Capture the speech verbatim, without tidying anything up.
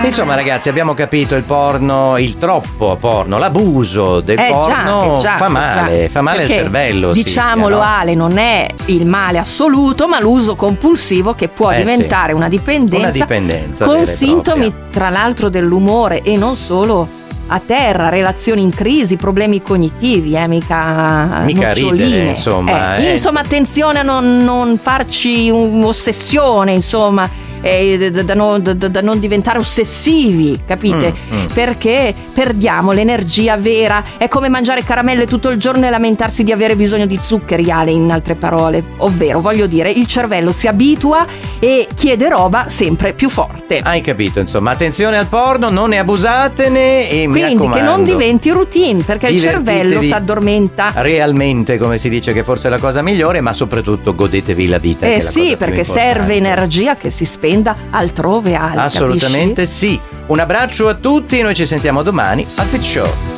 Insomma, ragazzi, abbiamo capito il porno, il troppo porno, l'abuso del eh, porno già, già, fa male, già. fa male Perché, al cervello. Diciamolo, Silvia, no? Ale, non è il male assoluto, ma l'uso compulsivo che può Eh, diventare sì. una dipendenza, Una dipendenza con vera e sintomi propria. tra l'altro dell'umore e non solo a terra, relazioni in crisi, problemi cognitivi, eh, mica Mica noccioline. ridere, insomma, Eh, eh. Insomma, attenzione a non, non farci un'ossessione, insomma, eh, da, da non, da, da non diventare ossessivi, capite? Mm, mm. Perché perdiamo l'energia vera. È come mangiare caramelle tutto il giorno e lamentarsi di avere bisogno di zuccheri, Ale, in altre parole. Ovvero, voglio dire, il cervello si abitua e chiede roba sempre più forte. Hai capito, insomma, attenzione al porno, non ne abusatene e mi Quindi raccomando, che non diventi routine, perché il cervello divertitevi si addormenta. realmente, come si dice, che forse è la cosa migliore, ma soprattutto godetevi la vita. Eh che è la sì, cosa più perché importante. serve energia che si spenda altrove, Ale, Assolutamente capisci? sì. Un abbraccio a tutti, noi ci sentiamo domani al Fit Show.